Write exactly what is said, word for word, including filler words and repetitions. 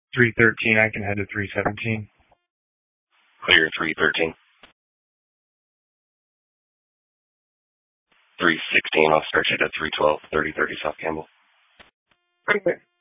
three thirteen, I can head to three seventeen. Clear three thirteen. three sixteen, I'll start you at three twelve, thirty thirty South Campbell. Okay.